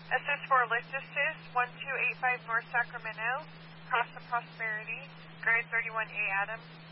Assist for lift assist, 1285 North Sacramento, Cross the Prosperity, grade 31A Adams.